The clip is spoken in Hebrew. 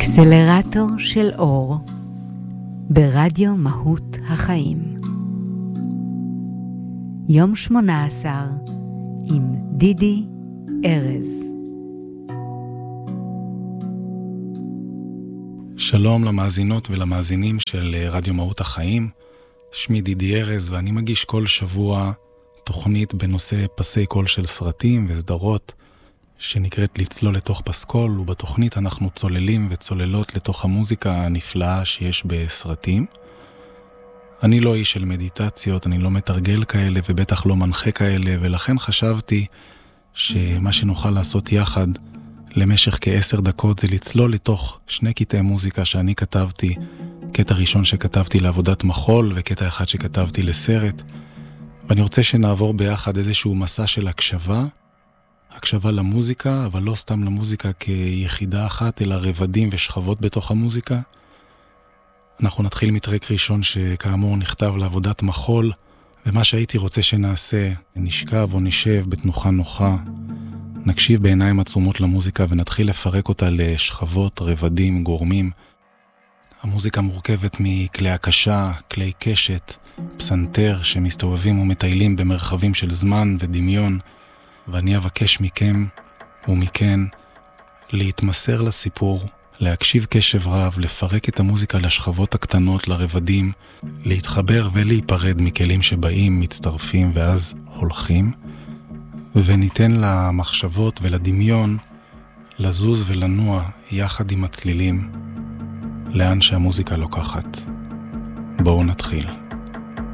אקסלרטור של אור ברדיו מהות החיים. יום 18 עם דידי ארז. שלום למאזינות ולמאזינים של רדיו מהות החיים. שמי דידי ארז ואני מגיש כל שבוע תוכנית בנושא פסי קול של סרטים וסדרות שנקראת לצלול לתוך פסקול, ובתוכנית אנחנו צוללים וצוללות לתוך המוזיקה הנפלאה שיש בסרטים. אני לא איש של מדיטציות, אני לא מתרגל כאלה ובטח לא מנחה כאלה, ולכן חשבתי שמה שנוכל לעשות יחד למשך כ10 דקות זה לצלול לתוך 2 קטעי מוזיקה שאני כתבתי, קטע ראשון שכתבתי לעבודת מחול וקטע אחד שכתבתי לסרט, ואני רוצה שנעבור ביחד איזשהו מסע של הקשבה למוזיקה, אבל לא סתם למוזיקה כיחידה אחת, אלא רבדים ושכבות בתוך המוזיקה. אנחנו נתחיל מטרק ראשון שכאמור נכתב לעבודת מחול, ומה שהייתי רוצה שנעשה, נשכב או נשב בתנוחה נוחה, נקשיב בעיניים עצומות למוזיקה ונתחיל לפרק אותה לשכבות, רבדים, גורמים. המוזיקה מורכבת מכלי הקשה, כלי קשת, פסנתר שמסתובבים ומטיילים במרחבים של זמן ודמיון, ואני אבקש מכם ומכן להתמסר לסיפור, להקשיב קשב רב, לפרק את המוזיקה לשכבות הקטנות, לרבדים, להתחבר ולהיפרד מכלים שבאים, מצטרפים ואז הולכים, וניתן למחשבות ולדמיון לזוז ולנוע יחד עם הצלילים לאן שהמוזיקה לוקחת. בואו נתחיל.